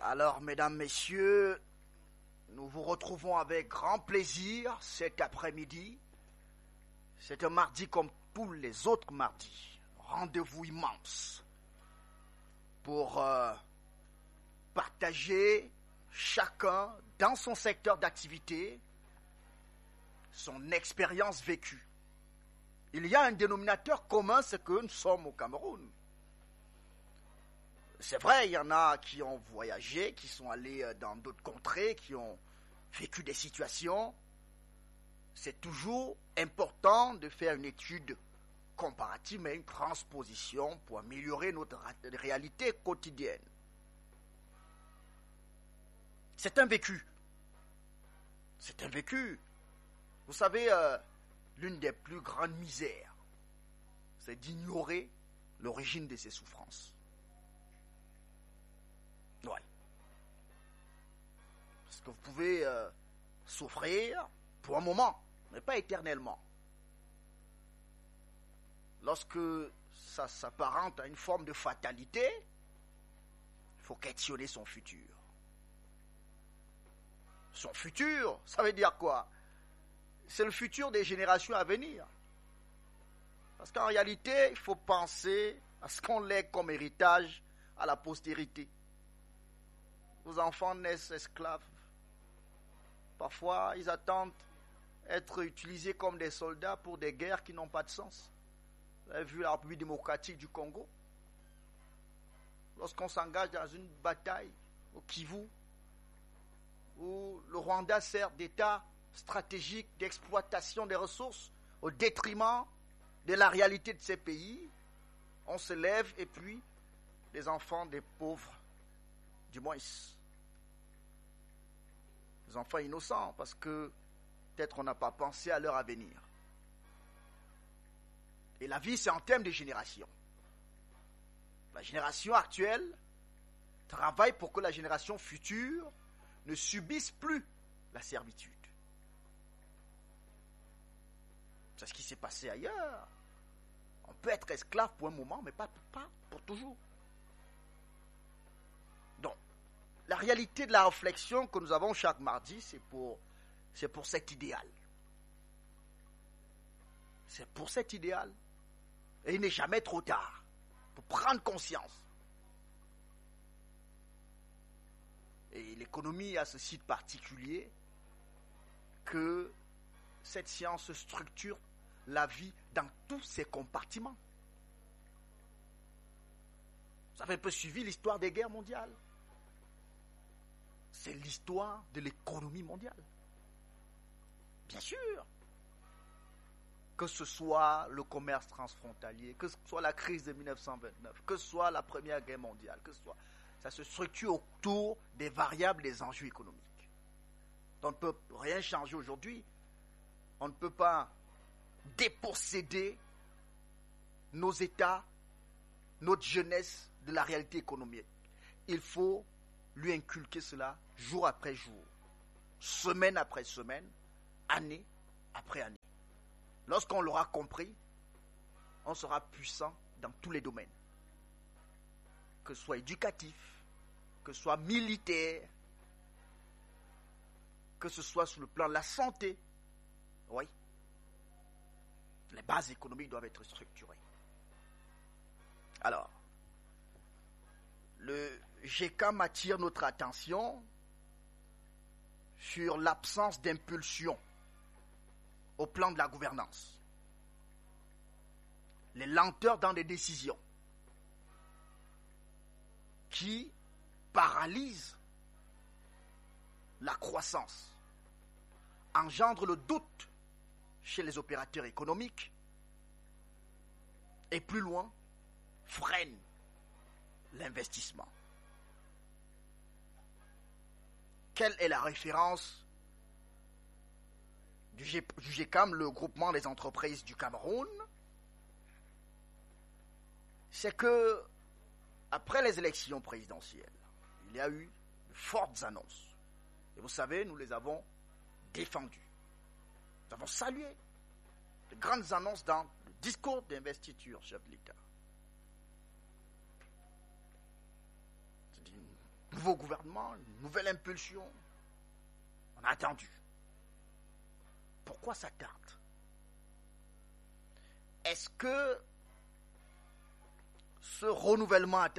Alors, mesdames, messieurs, nous vous retrouvons avec grand plaisir cet après-midi. C'est un mardi comme tous les autres mardis. Rendez-vous immense pour partager chacun dans son secteur d'activité son expérience vécue. Il y a un dénominateur commun, c'est que nous sommes au Cameroun. C'est vrai, il y en a qui ont voyagé, qui sont allés dans d'autres contrées, qui ont vécu des situations. C'est toujours important de faire une étude comparative, mais une transposition pour améliorer notre réalité quotidienne. C'est un vécu. C'est un vécu. Vous savez, l'une des plus grandes misères, c'est d'ignorer l'origine de ses souffrances. Oui. Parce que vous pouvez souffrir pour un moment, mais pas éternellement. Lorsque ça s'apparente à une forme de fatalité, il faut questionner son futur. Son futur, ça veut dire quoi? C'est le futur des générations à venir. Parce qu'en réalité, il faut penser à ce qu'on lègue comme héritage à la postérité. Vos enfants naissent esclaves. Parfois, ils attendent être utilisés comme des soldats pour des guerres qui n'ont pas de sens. Vous avez vu la République démocratique du Congo? Lorsqu'on s'engage dans une bataille au Kivu, où le Rwanda sert d'État stratégique d'exploitation des ressources au détriment de la réalité de ces pays, on se lève et puis les enfants des pauvres, du moins les enfants innocents, parce que peut-être on n'a pas pensé à leur avenir. Et la vie, c'est en termes de génération. La génération actuelle travaille pour que la génération future ne subisse plus la servitude. C'est ce qui s'est passé ailleurs. On peut être esclave pour un moment, mais pas pour toujours. Donc, la réalité de la réflexion que nous avons chaque mardi, c'est pour cet idéal. C'est pour cet idéal. Et il n'est jamais trop tard pour prendre conscience. Et l'économie a ce site particulier que cette science structure la vie dans tous ses compartiments. Vous avez un peu suivi l'histoire des guerres mondiales. C'est l'histoire de l'économie mondiale. Bien sûr. Que ce soit le commerce transfrontalier, que ce soit la crise de 1929, que ce soit la Première Guerre mondiale, que ce soit... Ça se structure autour des variables des enjeux économiques. Donc on ne peut rien changer aujourd'hui. On ne peut pas déposséder nos États, notre jeunesse de la réalité économique. Il faut lui inculquer cela jour après jour, semaine après semaine, année après année. Lorsqu'on l'aura compris, on sera puissant dans tous les domaines. Que ce soit éducatif, que ce soit militaire, que ce soit sur le plan de la santé. Oui. Les bases économiques doivent être structurées. Alors, le GECAM attire notre attention sur l'absence d'impulsion au plan de la gouvernance, les lenteurs dans les décisions qui paralysent la croissance, engendrent le doute chez les opérateurs économiques et plus loin, freinent l'investissement. Quelle est la référence du GECAM, le groupement des entreprises du Cameroun? C'est que, après les élections présidentielles, il y a eu de fortes annonces. Et vous savez, nous les avons défendues. Nous avons salué de grandes annonces dans le discours d'investiture, chef de l'État. C'est une nouveau gouvernement, une nouvelle impulsion. On a attendu. Pourquoi ça tarde? Est-ce que ce renouvellement